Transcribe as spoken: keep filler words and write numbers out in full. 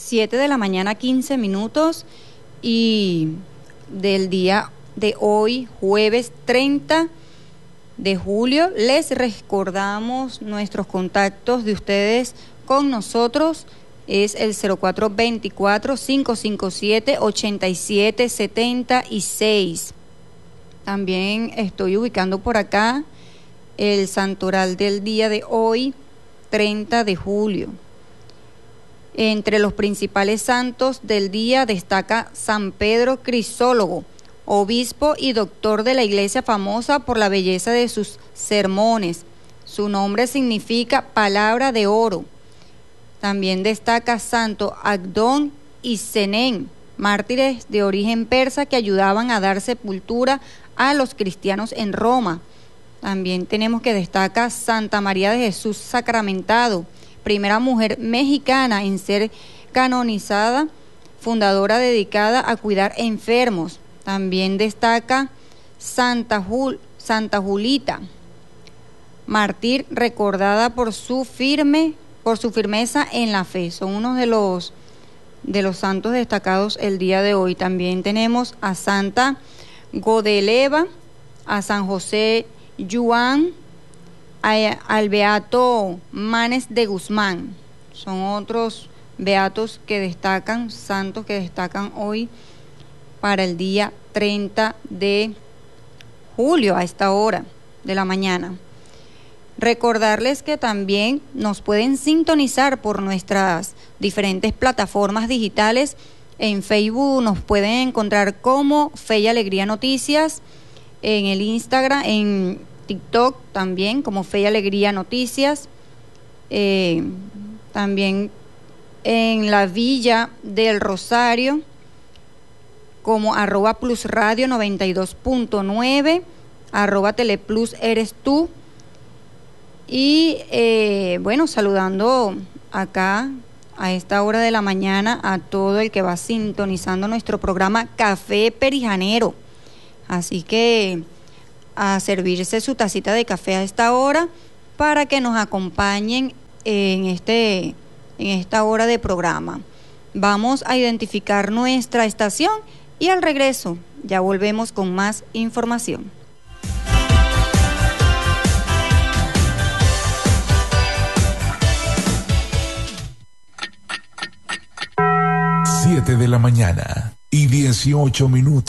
siete de la mañana, quince minutos, y del día de hoy, jueves treinta de julio, les recordamos nuestros contactos de ustedes con nosotros. Es el cero cuatro veinticuatro, cinco cinco siete, ochenta y siete setenta y seis. También estoy ubicando por acá el santoral del día de hoy, treinta de julio. Entre los principales santos del día destaca San Pedro Crisólogo, obispo y doctor de la iglesia, famosa por la belleza de sus sermones. Su nombre significa palabra de oro. También destaca Santo Agdón y Zenén, mártires de origen persa que ayudaban a dar sepultura a los cristianos en Roma. También tenemos que destaca Santa María de Jesús Sacramentado, primera mujer mexicana en ser canonizada, fundadora dedicada a cuidar enfermos. También destaca Santa, Jul, Santa Julita, mártir recordada por su firme, por su firmeza en la fe. Son unos de los de los santos destacados el día de hoy. También tenemos a Santa Godeleva, a San José Yuan, a, al beato Manes de Guzmán. Son otros beatos que destacan, santos que destacan hoy para el día treinta de julio a esta hora de la mañana. Recordarles que también nos pueden sintonizar por nuestras diferentes plataformas digitales. En Facebook nos pueden encontrar como Fe y Alegría Noticias, en el Instagram, en TikTok también como Fe y Alegría Noticias, eh, también en la Villa del Rosario como arroba Plus Radio noventa y dos punto nueve, arroba Teleplus Eres Tú. Y eh, bueno, saludando acá a esta hora de la mañana a todo el que va sintonizando nuestro programa Café Perijanero. Así que a servirse su tacita de café a esta hora para que nos acompañen en, este, en esta hora de programa. Vamos a identificar nuestra estación y al regreso ya volvemos con más información. siete de la mañana y dieciocho minutos.